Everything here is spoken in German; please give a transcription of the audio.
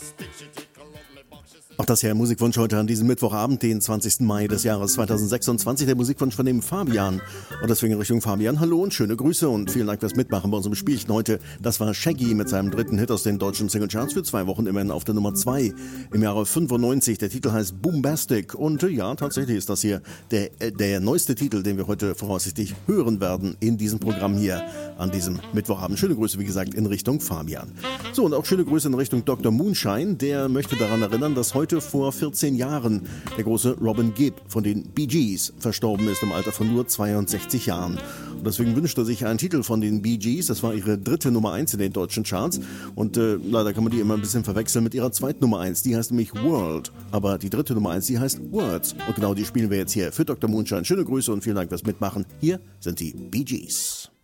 Auch das hier Musikwunsch heute an diesem Mittwochabend, den 20. Mai des Jahres 2026. Der Musikwunsch von dem Fabian. Und deswegen Richtung Fabian, hallo und schöne Grüße und vielen Dank fürs Mitmachen bei unserem Spielchen heute. Das war Shaggy mit seinem dritten Hit aus den deutschen Singlecharts für 2 Wochen immerhin auf der Nummer 2 im Jahre 95. Der Titel heißt Boombastic und ja, tatsächlich ist das hier der neueste Titel, den wir heute voraussichtlich hören werden in diesem Programm hier an diesem Mittwochabend. Schöne Grüße, wie gesagt, in Richtung Fabian. So, und auch schöne Grüße in Richtung Dr. Moonshine. Der möchte daran erinnern, dass heute vor 14 Jahren der große Robin Gibb von den Bee Gees verstorben ist im Alter von nur 62 Jahren. Und deswegen wünscht er sich einen Titel von den Bee Gees. Das war ihre dritte Nummer 1 in den deutschen Charts. Und leider kann man die immer ein bisschen verwechseln mit ihrer zweiten Nummer 1. Die heißt nämlich World. Aber die dritte Nummer 1, die heißt Words. Und genau die spielen wir jetzt hier für Dr. Moonshine. Schöne Grüße und vielen Dank fürs Mitmachen. Hier sind die Bee Gees.